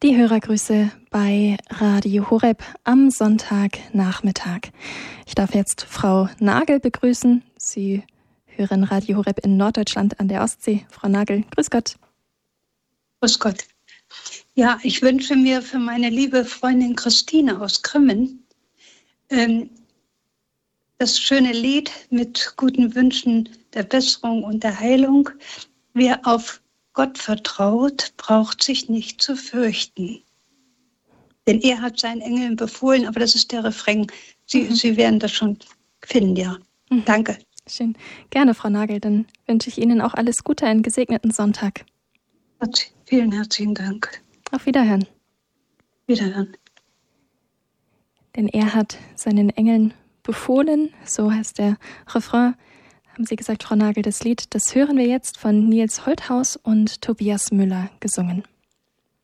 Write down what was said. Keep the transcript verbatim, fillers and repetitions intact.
Die Hörergrüße bei Radio Horeb am Sonntagnachmittag. Ich darf jetzt Frau Nagel begrüßen. Sie hören Radio Horeb in Norddeutschland an der Ostsee. Frau Nagel, grüß Gott. Grüß Gott. Ja, ich wünsche mir für meine liebe Freundin Christine aus Grimmen ähm, das schöne Lied mit guten Wünschen der Besserung und der Heilung. Wer auf Gott vertraut, braucht sich nicht zu fürchten. Denn er hat seinen Engeln befohlen, aber das ist der Refrain. Sie, mhm. Sie werden das schon finden, ja. Mhm. Danke. Schön. Gerne, Frau Nagel. Dann wünsche ich Ihnen auch alles Gute, einen gesegneten Sonntag. Vielen herzlichen Dank. Auf Wiederhören. Wiederhören. Denn er hat seinen Engeln befohlen, so heißt der Refrain. Haben Sie gesagt, Frau Nagel, das Lied, das hören wir jetzt von Nils Holthaus und Tobias Müller gesungen.